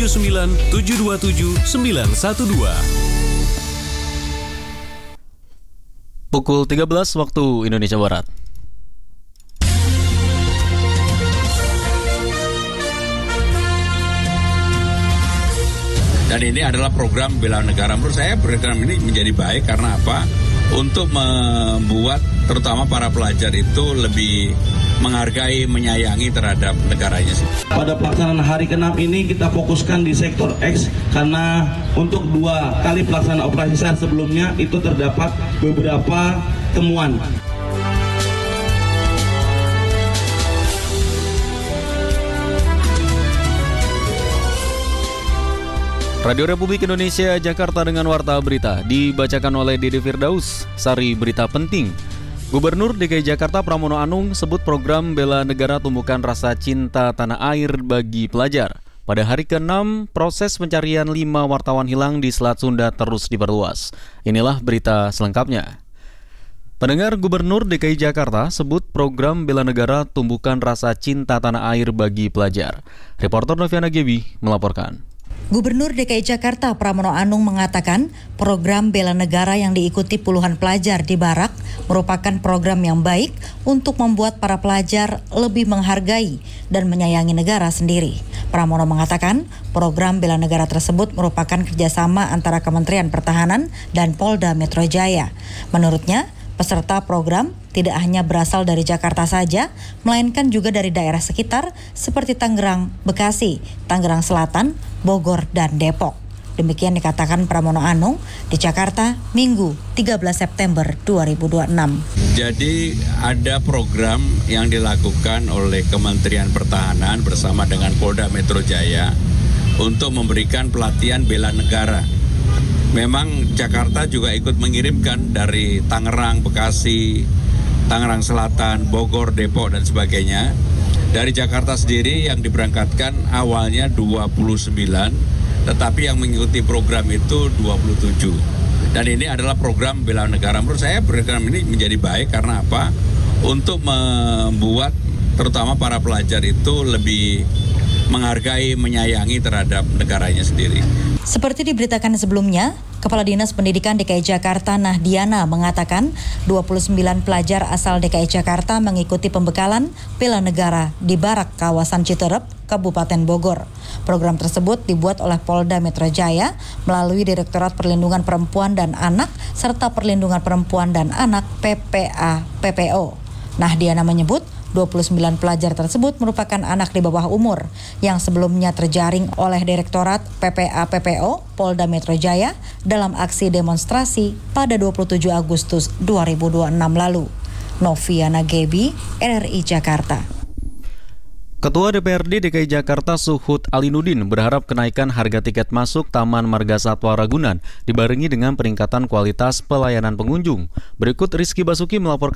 089 727 912. Pukul 13 waktu Indonesia Barat. Dan ini adalah program bela negara. Menurut saya program ini menjadi baik karena apa? Untuk membuat terutama para pelajar itu lebih menghargai, menyayangi terhadap negaranya. Pada pelaksanaan hari ke-6 ini kita fokuskan di sektor X karena untuk 2 kali pelaksanaan operasi SAR sebelumnya itu terdapat beberapa temuan. Radio Republik Indonesia Jakarta dengan Warta Berita dibacakan oleh Dede Firdaus. Sari berita penting. Gubernur DKI Jakarta Pramono Anung sebut program bela negara tumbuhkan rasa cinta tanah air bagi pelajar. Pada hari ke-6, proses pencarian 5 wartawan hilang di Selat Sunda terus diperluas. Inilah berita selengkapnya. Pendengar, Gubernur DKI Jakarta sebut program bela negara tumbuhkan rasa cinta tanah air bagi pelajar. Reporter Noviana Gebi melaporkan. Gubernur DKI Jakarta Pramono Anung mengatakan program bela negara yang diikuti puluhan pelajar di Barak merupakan program yang baik untuk membuat para pelajar lebih menghargai dan menyayangi negara sendiri. Pramono mengatakan program bela negara tersebut merupakan kerjasama antara Kementerian Pertahanan dan Polda Metro Jaya. Menurutnya, peserta program tidak hanya berasal dari Jakarta saja, melainkan juga dari daerah sekitar seperti Tangerang, Bekasi, Tangerang Selatan, Bogor, dan Depok. Demikian dikatakan Pramono Anung di Jakarta, Minggu 13 September 2026. Jadi ada program yang dilakukan oleh Kementerian Pertahanan bersama dengan Polda Metro Jaya untuk memberikan pelatihan bela negara. Memang Jakarta juga ikut mengirimkan dari Tangerang, Bekasi, Tangerang Selatan, Bogor, Depok, dan sebagainya. Dari Jakarta sendiri yang diberangkatkan awalnya 29, tetapi yang mengikuti program itu 27. Dan ini adalah program bela negara. Menurut saya program ini menjadi baik karena apa? Untuk membuat terutama para pelajar itu lebih menghargai, menyayangi terhadap negaranya sendiri. Seperti diberitakan sebelumnya, Kepala Dinas Pendidikan DKI Jakarta Nahdiana mengatakan 29 pelajar asal DKI Jakarta mengikuti pembekalan bela negara di Barak kawasan Citerep, Kabupaten Bogor. Program tersebut dibuat oleh Polda Metro Jaya melalui Direktorat Perlindungan Perempuan dan Anak serta Perlindungan Perempuan dan Anak PPA PPO. Nahdiana menyebut 29 pelajar tersebut merupakan anak di bawah umur yang sebelumnya terjaring oleh Direktorat PPA PPO Polda Metro Jaya dalam aksi demonstrasi pada 27 Agustus 2026 lalu. Noviana Gebi, RRI Jakarta. Ketua DPRD DKI Jakarta Suhud Alinuddin berharap kenaikan harga tiket masuk Taman Marga Satwa Ragunan dibarengi dengan peningkatan kualitas pelayanan pengunjung. Berikut Rizky Basuki melaporkan